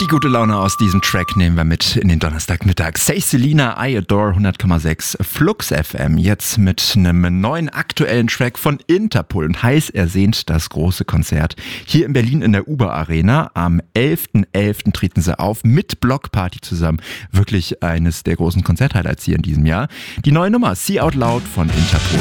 Die gute Laune aus diesem Track nehmen wir mit in den Donnerstagmittag. Say Selena, I Adore, 100,6 Flux FM. Jetzt mit einem neuen aktuellen Track von Interpol und heiß ersehnt das große Konzert hier in Berlin in der Uber Arena. Am 11.11. treten sie auf mit Blockparty zusammen. Wirklich eines der großen Konzerthighlights hier in diesem Jahr. Die neue Nummer See Out Loud von Interpol.